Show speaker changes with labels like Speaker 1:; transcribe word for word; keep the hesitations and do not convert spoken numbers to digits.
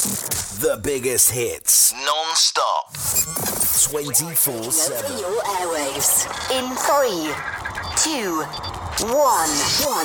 Speaker 1: The biggest hits, non-stop, twenty-four seven.
Speaker 2: Your airwaves in three, two, one, one.